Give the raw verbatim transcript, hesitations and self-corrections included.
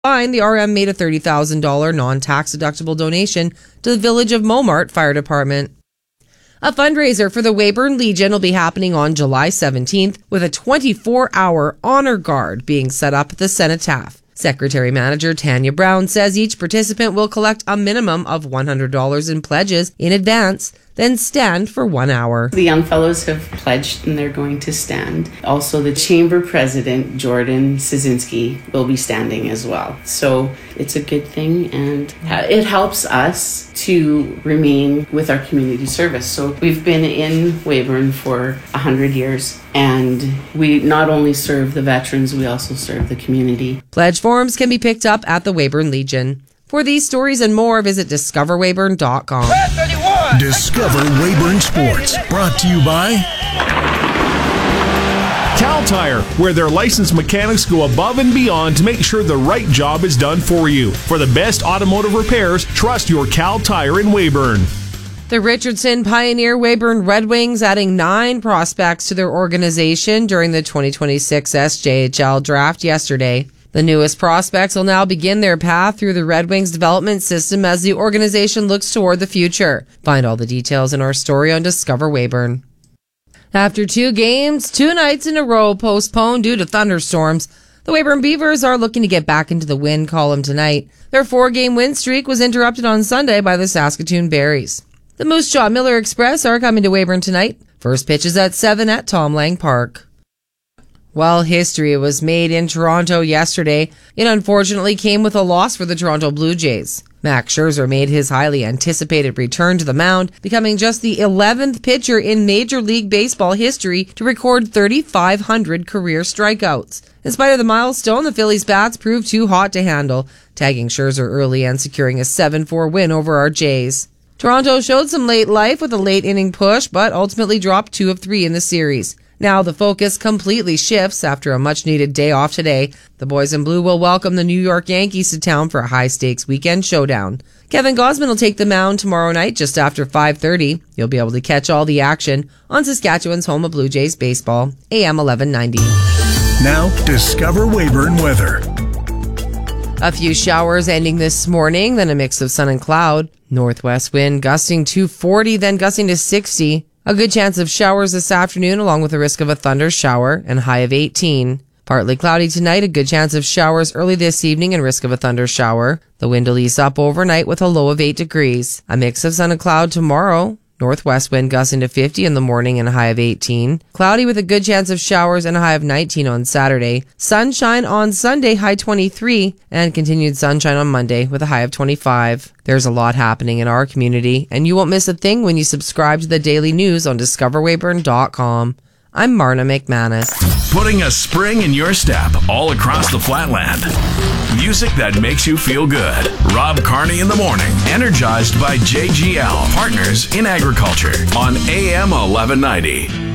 Fine, the R M made a thirty thousand dollars non-tax deductible donation to the Village of Momart Fire Department. A fundraiser for the Weyburn Legion will be happening on July seventeenth with a twenty-four hour honor guard being set up at the Cenotaph. Secretary Manager Tanya Brown says each participant will collect a minimum of one hundred dollars in pledges in advance, then stand for one hour. The young fellows have pledged and they're going to stand. Also, the chamber president, Jordan Szynski, will be standing as well. So it's a good thing, and it helps us to remain with our community service. So we've been in Weyburn for one hundred years, and we not only serve the veterans, we also serve the community. Pledge forms can be picked up at the Weyburn Legion. For these stories and more, visit discover weyburn dot com. Discover Weyburn Sports, brought to you by Cal Tire, where their licensed mechanics go above and beyond to make sure the right job is done for you. For the best automotive repairs, trust your Cal Tire in Weyburn. The Richardson Pioneer Weyburn Red Wings adding nine prospects to their organization during the twenty twenty-six S J H L draft yesterday. The newest prospects will now begin their path through the Red Wings development system as the organization looks toward the future. Find all the details in our story on Discover Weyburn. After two games, two nights in a row postponed due to thunderstorms, the Weyburn Beavers are looking to get back into the win column tonight. Their four-game win streak was interrupted on Sunday by the Saskatoon Berries. The Moose Jaw Miller Express are coming to Weyburn tonight. First pitch is at seven at Tom Lang Park. Well, history was made in Toronto yesterday. It unfortunately came with a loss for the Toronto Blue Jays. Max Scherzer made his highly anticipated return to the mound, becoming just the eleventh pitcher in Major League Baseball history to record thirty-five hundred career strikeouts. In spite of the milestone, the Phillies' bats proved too hot to handle, tagging Scherzer early and securing a seven four win over our Jays. Toronto showed some late life with a late inning push, but ultimately dropped two of three in the series. Now the focus completely shifts after a much-needed day off today. The boys in blue will welcome the New York Yankees to town for a high-stakes weekend showdown. Kevin Gausman will take the mound tomorrow night just after five thirty. You'll be able to catch all the action on Saskatchewan's home of Blue Jays baseball, A M eleven ninety. Now, Discover Weyburn weather. A few showers ending this morning, then a mix of sun and cloud. Northwest wind gusting to forty, then gusting to sixty. A good chance of showers this afternoon, along with a risk of a thunder shower, and high of eighteen. Partly cloudy tonight, a good chance of showers early this evening and risk of a thunder shower. The wind will ease up overnight with a low of eight degrees. A mix of sun and cloud tomorrow. Northwest wind gusting to fifty in the morning and a high of eighteen. Cloudy with a good chance of showers and a high of nineteen on Saturday. Sunshine on Sunday, high twenty-three. And continued sunshine on Monday with a high of twenty-five. There's a lot happening in our community, and you won't miss a thing when you subscribe to the daily news on discover weyburn dot com. I'm Marna McManus. Putting a spring in your step all across the flatland. Music that makes you feel good. Rob Carney in the morning. Energized by J G L, Partners in Agriculture on A M eleven ninety.